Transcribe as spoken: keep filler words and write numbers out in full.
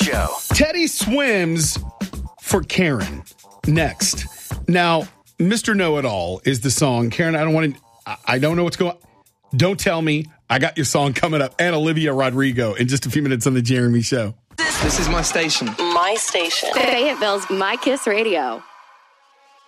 Show. Teddy swims for Karen. Next. Now, Mister Know-It-All is the song. Karen, I don't want to, I don't know what's going on. Don't tell me. I got your song coming up. And Olivia Rodrigo in just a few minutes on the Jeremy Show. This is my station. My station. Fayetteville's My Kiss Radio.